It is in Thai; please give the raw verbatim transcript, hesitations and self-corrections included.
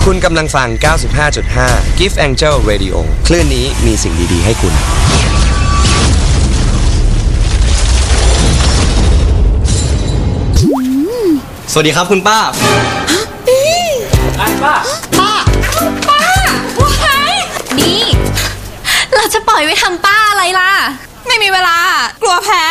คุณกำลังฟัง เก้าสิบห้าจุดห้า Gift Angel Radio คลื่นนี้มีสิ่งดีๆให้คุณสวัสดีครับคุณป้าป้าป้าป้าว้ายนี่เราจะปล่อยไว้ทำป้าอะไรล่ะไม่มีเวลากลัวแพ้